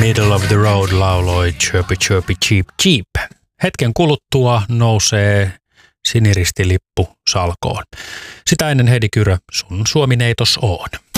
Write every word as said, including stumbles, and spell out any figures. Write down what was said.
Middle of the Road lauloi Chirpy Chirpy Cheep Cheep. Hetken kuluttua nousee siniristilippu salkoon. Sitä ennen Heidi Kyrö, sun Suomi-neitos on.